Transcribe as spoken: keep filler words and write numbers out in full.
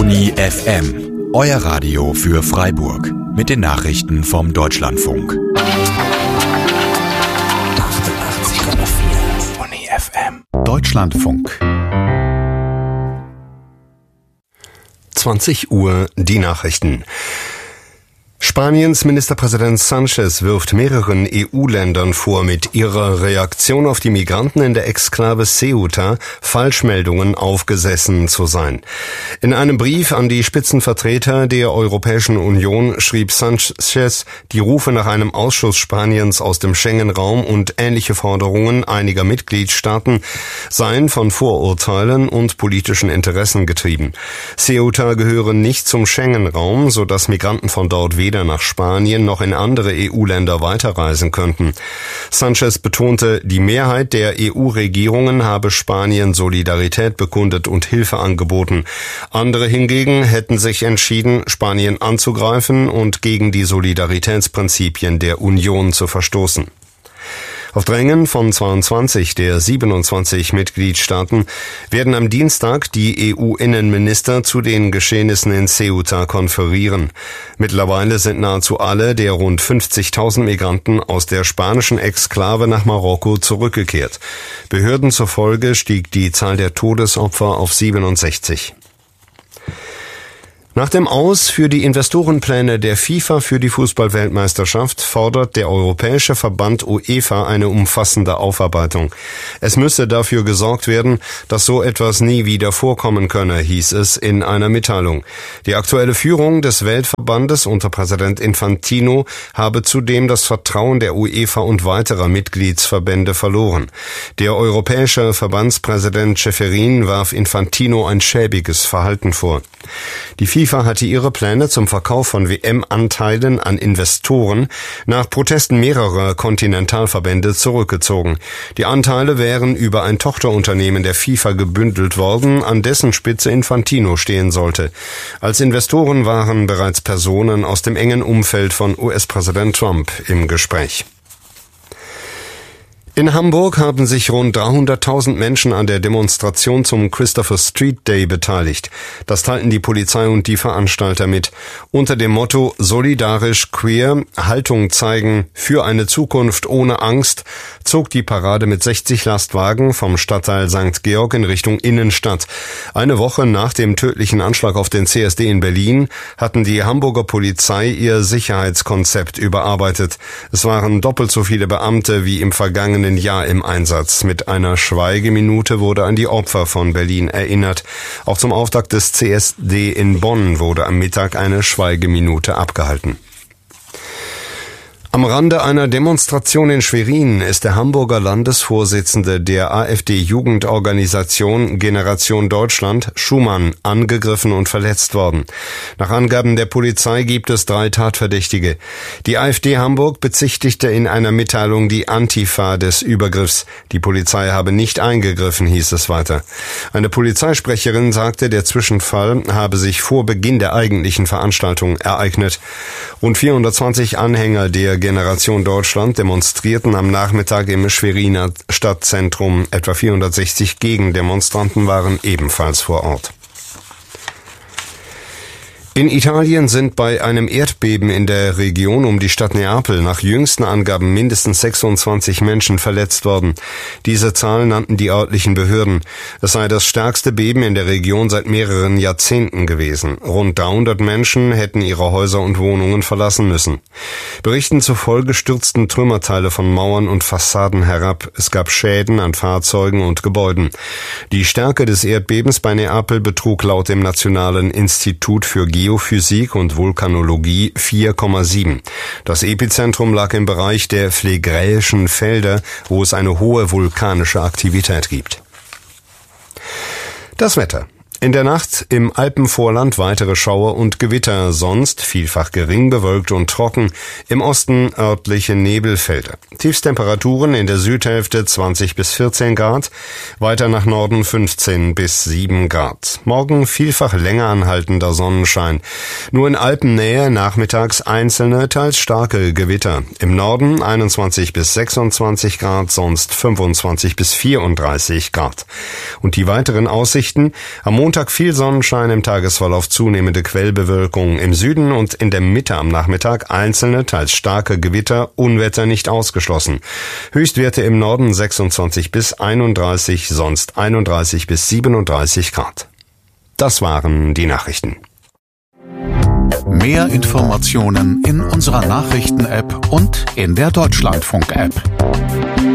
Uni F M, euer Radio für Freiburg mit den Nachrichten vom Deutschlandfunk. achtundachtzig Komma vier Uni F M. Deutschlandfunk. zwanzig Uhr, die Nachrichten. Spaniens Ministerpräsident Sánchez wirft mehreren E U-Ländern vor, mit ihrer Reaktion auf die Migranten in der Exklave Ceuta Falschmeldungen aufgesessen zu sein. In einem Brief an die Spitzenvertreter der Europäischen Union schrieb Sánchez, die Rufe nach einem Ausschluss Spaniens aus dem Schengen-Raum und ähnliche Forderungen einiger Mitgliedstaaten seien von Vorurteilen und politischen Interessen getrieben. Ceuta gehöre nicht zum Schengen-Raum, sodass Migranten von dort weder nach Spanien noch in andere E U-Länder weiterreisen könnten. Sánchez betonte, die Mehrheit der E U-Regierungen habe Spanien Solidarität bekundet und Hilfe angeboten. Andere hingegen hätten sich entschieden, Spanien anzugreifen und gegen die Solidaritätsprinzipien der Union zu verstoßen. Auf Drängen von zweiundzwanzig der siebenundzwanzig Mitgliedstaaten werden am Dienstag die E U-Innenminister zu den Geschehnissen in Ceuta konferieren. Mittlerweile sind nahezu alle der rund fünfzigtausend Migranten aus der spanischen Exklave nach Marokko zurückgekehrt. Behörden zufolge stieg die Zahl der Todesopfer auf siebenundsechzig. Nach dem Aus für die Investorenpläne der FIFA für die Fußball-Weltmeisterschaft fordert der Europäische Verband UEFA eine umfassende Aufarbeitung. Es müsse dafür gesorgt werden, dass so etwas nie wieder vorkommen könne, hieß es in einer Mitteilung. Die aktuelle Führung des Weltverbandes unter Präsident Infantino habe zudem das Vertrauen der UEFA und weiterer Mitgliedsverbände verloren. Der europäische Verbandspräsident Ceferin warf Infantino ein schäbiges Verhalten vor. Die FIFA hatte ihre Pläne zum Verkauf von W M-Anteilen an Investoren nach Protesten mehrerer Kontinentalverbände zurückgezogen. Die Anteile wären über ein Tochterunternehmen der FIFA gebündelt worden, an dessen Spitze Infantino stehen sollte. Als Investoren waren bereits Personen aus dem engen Umfeld von U S-Präsident Trump im Gespräch. In Hamburg haben sich rund dreihunderttausend Menschen an der Demonstration zum Christopher Street Day beteiligt. Das teilten die Polizei und die Veranstalter mit. Unter dem Motto Solidarisch Queer, Haltung zeigen für eine Zukunft ohne Angst, zog die Parade mit sechzig Lastwagen vom Stadtteil Sankt Georg in Richtung Innenstadt. Eine Woche nach dem tödlichen Anschlag auf den C S D in Berlin hatten die Hamburger Polizei ihr Sicherheitskonzept überarbeitet. Es waren doppelt so viele Beamte wie im vergangenen Jahr im Einsatz. Mit einer Schweigeminute wurde an die Opfer von Berlin erinnert. Auch zum Auftakt des C S D in Bonn wurde am Mittag eine Schweigeminute abgehalten. Am Rande einer Demonstration in Schwerin ist der Hamburger Landesvorsitzende der AfD-Jugendorganisation Generation Deutschland, Schumann, angegriffen und verletzt worden. Nach Angaben der Polizei gibt es drei Tatverdächtige. Die AfD Hamburg bezichtigte in einer Mitteilung die Antifa des Übergriffs. Die Polizei habe nicht eingegriffen, hieß es weiter. Eine Polizeisprecherin sagte, der Zwischenfall habe sich vor Beginn der eigentlichen Veranstaltung ereignet. Rund vierhundertzwanzig Anhänger der Generation Deutschland demonstrierten am Nachmittag im Schweriner Stadtzentrum. Etwa vierhundertsechzig Gegendemonstranten waren ebenfalls vor Ort. In Italien sind bei einem Erdbeben in der Region um die Stadt Neapel nach jüngsten Angaben mindestens sechsundzwanzig Menschen verletzt worden. Diese Zahl nannten die örtlichen Behörden. Es sei das stärkste Beben in der Region seit mehreren Jahrzehnten gewesen. Rund dreihundert Menschen hätten ihre Häuser und Wohnungen verlassen müssen. Berichten zufolge stürzten Trümmerteile von Mauern und Fassaden herab. Es gab Schäden an Fahrzeugen und Gebäuden. Die Stärke des Erdbebens bei Neapel betrug laut dem Nationalen Institut für Geophysik Geophysik und Vulkanologie vier Komma sieben. Das Epizentrum lag im Bereich der Phlegräischen Felder, wo es eine hohe vulkanische Aktivität gibt. Das Wetter. In der Nacht im Alpenvorland weitere Schauer und Gewitter, sonst vielfach gering bewölkt und trocken, im Osten örtliche Nebelfelder. Tiefstemperaturen in der Südhälfte zwanzig bis vierzehn Grad, weiter nach Norden fünfzehn bis sieben Grad. Morgen vielfach länger anhaltender Sonnenschein. Nur in Alpennähe nachmittags einzelne, teils starke Gewitter. Im Norden einundzwanzig bis sechsundzwanzig Grad, sonst fünfundzwanzig bis vierunddreißig Grad. Und die weiteren Aussichten: am Montag viel Sonnenschein, im Tagesverlauf zunehmende Quellbewölkung. Im Süden und in der Mitte am Nachmittag einzelne, teils starke Gewitter, Unwetter nicht ausgeschlossen. Höchstwerte im Norden sechsundzwanzig bis einunddreißig, sonst einunddreißig bis siebenunddreißig Grad. Das waren die Nachrichten. Mehr Informationen in unserer Nachrichten-App und in der Deutschlandfunk-App.